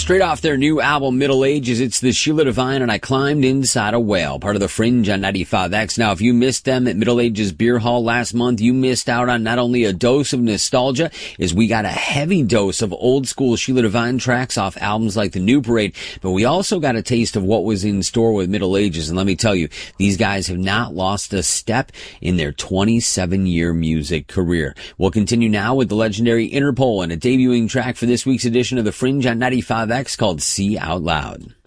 Straight off their new album, Middle Ages, it's the Sheila Divine and I Climbed Inside a Whale, part of the Fringe on 95X. Now, if you missed them at Middle Ages Beer Hall last month, you missed out on not only a dose of nostalgia, as we got a heavy dose of old school Sheila Divine tracks off albums like The New Parade, but we also got a taste of what was in store with Middle Ages. And let me tell you, these guys have not lost a step in their 27-year music career. We'll continue now with the legendary Interpol and a debuting track for this week's edition of the Fringe on 95X called See Out Loud.